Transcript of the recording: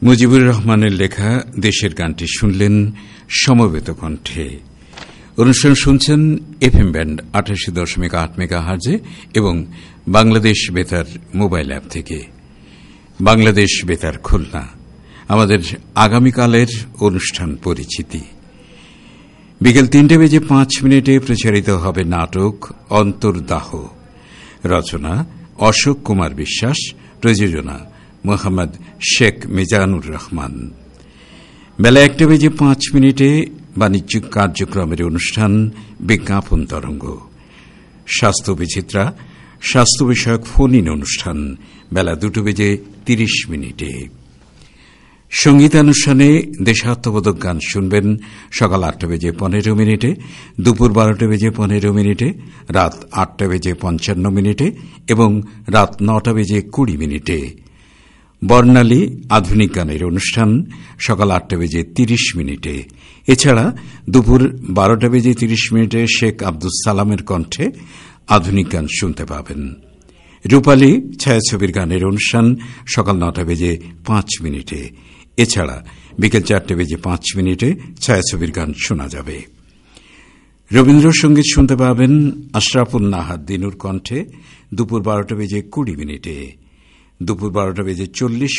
মুজিবুর রহমানের লেখা দেশের গানটি শুনলেন সমবেত কণ্ঠে। অনুষ্ঠান শুনছেন এফএম ব্যান্ড ৮৮.৮ মেগাহার্জে এবং বাংলাদেশ বেতার মোবাইল অ্যাপ থেকে। বাংলাদেশ বেতার খুলনা আমাদের আগামীকালের অনুষ্ঠান পরিচিতি। বিকেল ৩:৫ প্রচারিত হবে নাটক অন্তর্দাহ। রচনা অশোক কুমার বিশ্বাস, প্রযোজনা মোহাম্মদ শেখ মিজানুর রহমান। বেলা ১:৫ বাণিজ্যিক কার্যক্রমের অনুষ্ঠান বিজ্ঞাপন তরঙ্গ। স্বাস্থ্য বিচিত্রা স্বাস্থ্য বিষয়ক ফোন ইন অনুষ্ঠান বেলা ২:৩০। সঙ্গীতানুষ্ঠানে দেশাত্মবোধক গান শুনবেন সকাল ৮:১৫, দুপুর ১২:১৫, রাত ৮:৫৫ এবং রাত ৯:২০। বর্ণালী আধুনিক গানের অনুষ্ঠান সকাল ৮:৩০। এছাড়া দুপুর ১২:৩০ শেখ আব্দুস সালামের কণ্ঠে আধুনিক গান শুনতে পাবেন। রূপালী ছায়াছবির গানের অনুষ্ঠান সকাল ৯:০৫। এছাড়া বিকেল ৪:০৫ ছায়াছবির গান শোনা যাবে। রবীন্দ্রসঙ্গীত শুনতে পাবেন আশরাফুল নাহার দিনুর কণ্ঠে দুপুর ১২:২০। দুপুর ১২:৪০